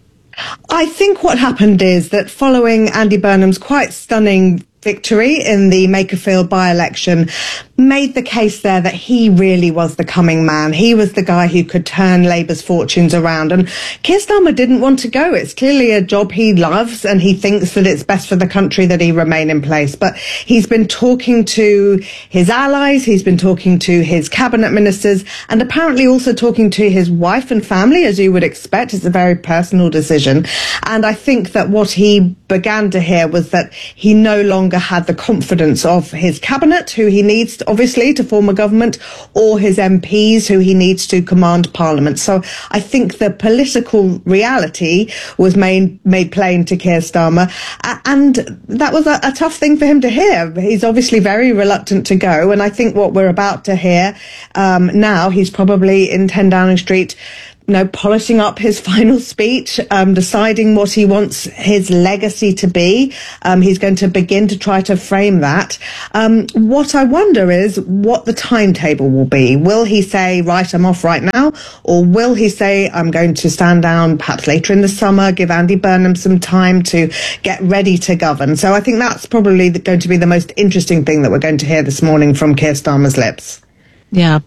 Speaker 21: I think what happened is that following Andy Burnham's quite stunning victory in the Makerfield by-election, made the case there that he really was the coming man. He was the guy who could turn Labour's fortunes around. And Keir Starmer didn't want to go. It's clearly a job he loves, and he thinks that it's best for the country that he remain in place. But he's been talking to his allies, he's been talking to his cabinet ministers, and apparently also talking to his wife and family, as you would expect. It's a very personal decision. And I think that what he began to hear was that he no longer had the confidence of his cabinet, who he needs to, obviously, to form a government, or his MPs, who he needs to command Parliament. So I think the political reality was made plain to Keir Starmer, and that was a tough thing for him to hear. He's obviously very reluctant to go, and I think what we're about to hear now, he's probably in 10 Downing Street, polishing up his final speech, deciding what he wants his legacy to be. He's going to begin to try to frame that. What I wonder is what the timetable will be. Will he say, right, I'm off right now? Or will he say, I'm going to stand down perhaps later in the summer, give Andy Burnham some time to get ready to govern? So I think that's probably going to be the most interesting thing that we're going to hear this morning from Keir Starmer's lips.
Speaker 13: Yeah.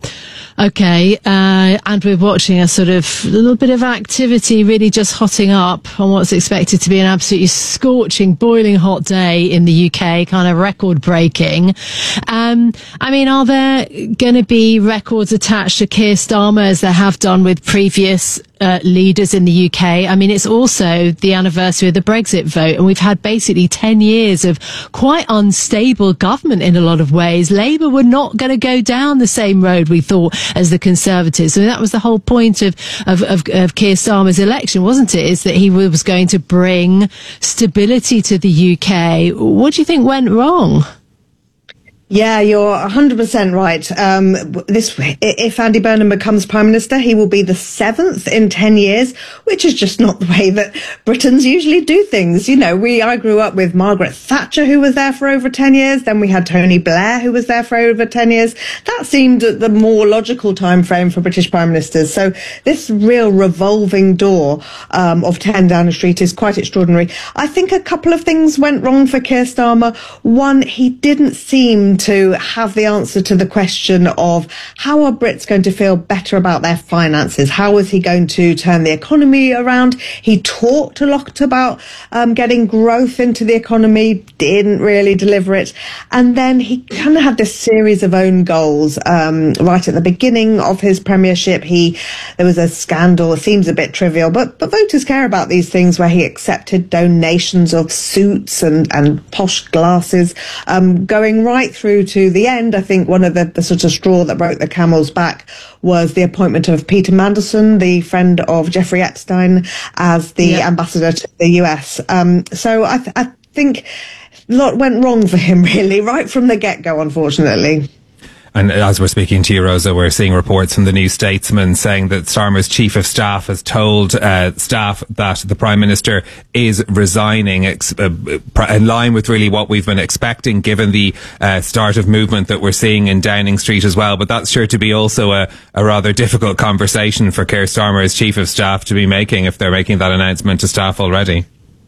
Speaker 13: Okay. And we're watching a sort of little bit of activity really just hotting up on what's expected to be an absolutely scorching, boiling hot day in the UK, kind of record breaking. I mean, are there going to be records attached to Keir Starmer as there have done with previous leaders in the UK? I mean, it's also the anniversary of the Brexit vote, and we've had basically 10 years of quite unstable government in a lot of ways. Labour were not going to go down the same road, we thought, as the Conservatives. So that was the whole point of Keir Starmer's election, wasn't it? Is that he was going to bring stability to the UK. What do you think went wrong?
Speaker 21: Yeah, you're 100% right. If Andy Burnham becomes Prime Minister, he will be the 7th in 10 years, which is just not the way that Britons usually do things. I grew up with Margaret Thatcher, who was there for over 10 years. Then we had Tony Blair, who was there for over 10 years. That seemed the more logical time frame for British Prime Ministers. So this real revolving door of 10 Downing Street is quite extraordinary. I think a couple of things went wrong for Keir Starmer. One, he didn't seem to have the answer to the question of how are Brits going to feel better about their finances? How was he going to turn the economy around? He talked a lot about getting growth into the economy, didn't really deliver it. And then he kind of had this series of own goals. Right at the beginning of his premiership, there was a scandal. It seems a bit trivial, but voters care about these things, where he accepted donations of suits and posh glasses, going right through to the end. I think one of the sort of straw that broke the camel's back was the appointment of Peter Mandelson, the friend of Jeffrey Epstein, as the ambassador to the US. So I think a lot went wrong for him, really, right from the get-go, unfortunately.
Speaker 4: And as we're speaking to you, Rosa, we're seeing reports from the New Statesman saying that Starmer's chief of staff has told staff that the Prime Minister is resigning in line with really what we've been expecting, given the start of movement that we're seeing in Downing Street as well. But that's sure to be also a rather difficult conversation for Keir Starmer as chief of staff to be making, if they're making that announcement to staff already.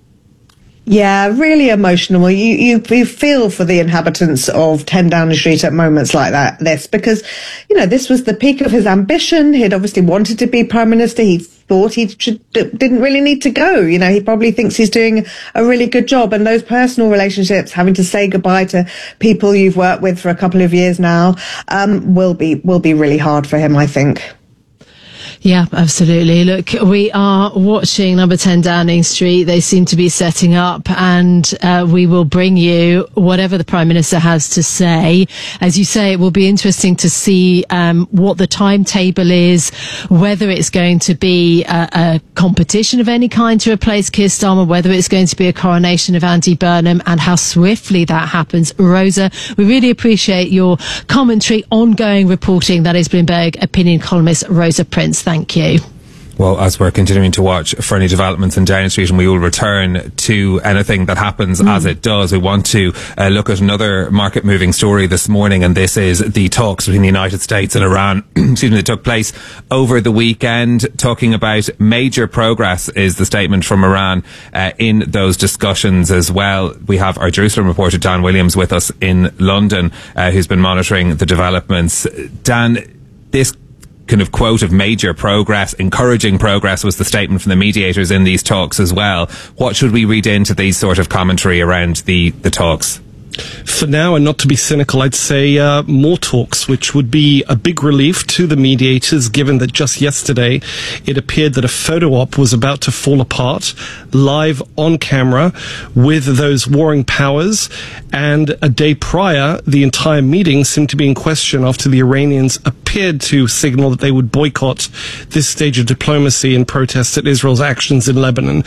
Speaker 21: Yeah, really emotional. You feel for the inhabitants of 10 Downing Street at moments like this, because, this was the peak of his ambition. He'd obviously wanted to be Prime Minister. He thought he didn't really need to go. He probably thinks he's doing a really good job. And those personal relationships, having to say goodbye to people you've worked with for a couple of years now, will be really hard for him, I think.
Speaker 13: Yeah, absolutely. Look, we are watching Number 10 Downing Street. They seem to be setting up, and we will bring you whatever the Prime Minister has to say. As you say, it will be interesting to see what the timetable is, whether it's going to be a competition of any kind to replace Keir Starmer, whether it's going to be a coronation of Andy Burnham, and how swiftly that happens. Rosa, we really appreciate your commentary, ongoing reporting. That is Bloomberg opinion columnist Rosa Prince. Thank you.
Speaker 4: Well, as we're continuing to watch for any developments in Downing Street, and we will return to anything that happens as it does, we want to look at another market-moving story this morning, and this is the talks between the United States and Iran, that took place over the weekend. Talking about major progress is the statement from Iran in those discussions as well. We have our Jerusalem reporter Dan Williams with us in London, who's been monitoring the developments. Dan, this kind of quote of major progress, encouraging progress, was the statement from the mediators in these talks as well. What should we read into these sort of commentary around the talks?
Speaker 2: For now, and not to be cynical, I'd say more talks, which would be a big relief to the mediators, given that just yesterday it appeared that a photo op was about to fall apart live on camera with those warring powers, and a day prior the entire meeting seemed to be in question after the Iranians appeared to signal that they would boycott this stage of diplomacy in protest at Israel's actions in Lebanon.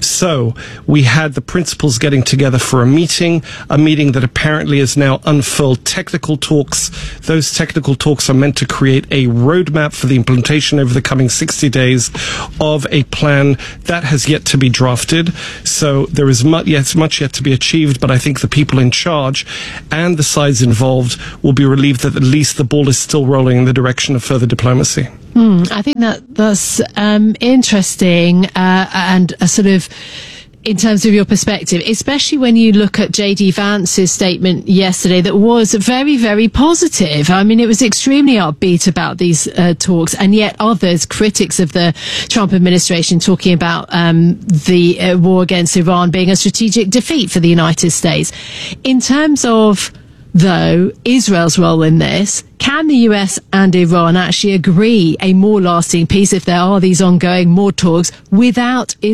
Speaker 2: So we had the principals getting together for a meeting that apparently is now unfurled technical talks. Those technical talks are meant to create a roadmap for the implementation over the coming 60 days of a plan that has yet to be drafted. So there is much yet to be achieved, but I think the people in charge and the sides involved will be relieved that at least the ball is still rolling in the direction of further diplomacy.
Speaker 13: I think that's interesting, and a sort of, in terms of your perspective, especially when you look at JD Vance's statement yesterday that was very, very positive. I mean, it was extremely upbeat about these talks, and yet others, critics of the Trump administration, talking about the war against Iran being a strategic defeat for the United States. In terms of, though, Israel's role in this, can the US and Iran actually agree a more lasting peace if there are these ongoing more talks without